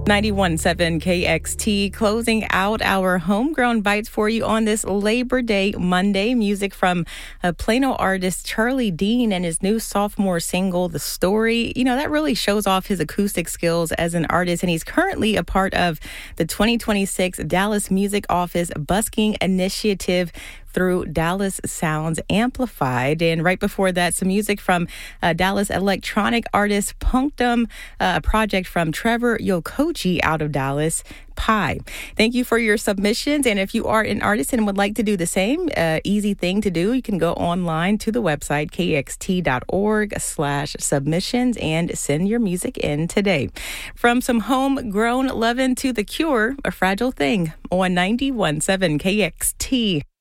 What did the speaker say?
91.7 KXT, closing out our homegrown bites for you on this Labor Day Monday. Music from Plano artist Charlie Dean and his new sophomore single, The Story. You know, that really shows off his acoustic skills as an artist, and he's currently a part of the 2026 Dallas Music Office Busking Initiative through Dallas Sounds Amplified. And right before that, some music from Dallas electronic artist Punctum, a project from Trevor Yokochi out of Dallas, Pie. Thank you for your submissions. And if you are an artist and would like to do the same, easy thing to do, you can go online to the website kxt.org/submissions and send your music in today. From some homegrown lovin' to The Cure, A Fragile Thing on 91.7 KXT.